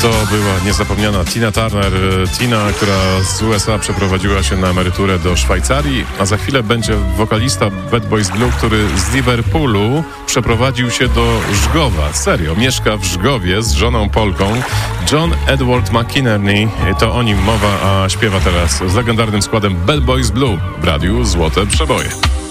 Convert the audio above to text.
To była niezapomniana Tina Turner. Tina, która z USA przeprowadziła się na emeryturę do Szwajcarii, a za chwilę będzie wokalista Bad Boys Blue, który z Liverpoolu przeprowadził się do Żgowa. Serio, mieszka w Żgowie z żoną Polką. John Edward McInerney, to o nim mowa, a śpiewa teraz z legendarnym składem Bad Boys Blue w radiu Złote Przeboje.